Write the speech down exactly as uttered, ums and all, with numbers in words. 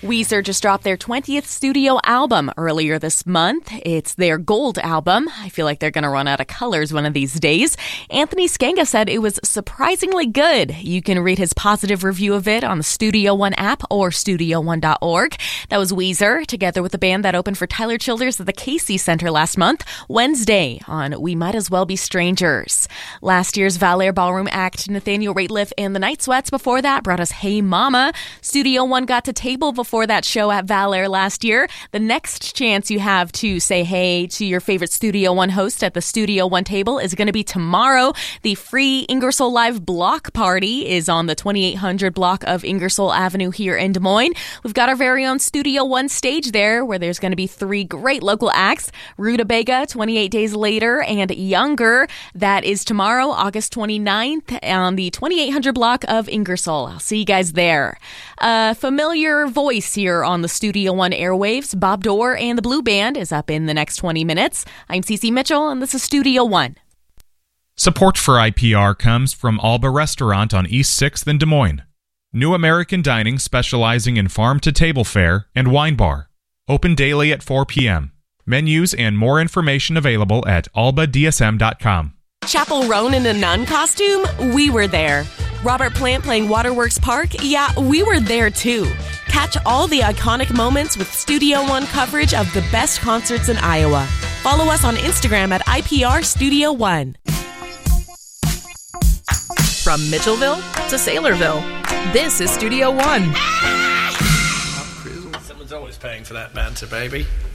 Weezer just dropped their twentieth studio album earlier this month. It's their gold album. I feel like they're going to run out of colors one of these days. Anthony Skanga said it was surprisingly good. You can read his positive review of it on the Studio One app or studio one dot org. That was Weezer, together with the band that opened for Tyler Childers at the Casey Center last month, Wednesday, on We Might As Well Be Strangers. Last year's Valère Ballroom act, Nathaniel Rateliff and the Night Sweats before that brought us Hey Mama. Studio One got to table before that show at Valère last year. The next chance you have to say hey to your favorite Studio One host at the Studio One table is going to be tomorrow. The free Ingersoll Live block party is on the twenty-eight hundred block of Ingersoll Avenue here in Des Moines. We've got our very own Studio One stage there where there's going to be three great local acts, Rutabaga, twenty-eight days later, and Younger. That is tomorrow, August twenty-ninth, on the twenty-eight hundred block of Ingersoll. I'll see you guys there. A familiar voice here on the Studio One airwaves, Bob Dorr and the Blue Band is up in the next twenty minutes. I'm Cece Mitchell, and this is Studio One. Support for I P R comes from Alba Restaurant on East sixth in Des Moines. New American Dining specializing in farm-to-table fare and wine bar. Open daily at four p.m. Menus and more information available at alba d s m dot com. Chapel Roan in a nun costume? We were there. Robert Plant playing Waterworks Park? Yeah, we were there too. Catch all the iconic moments with Studio One coverage of the best concerts in Iowa. Follow us on Instagram at I P R Studio One. From Mitchellville to Saylorville, this is Studio One. Someone's always paying for that banter, baby.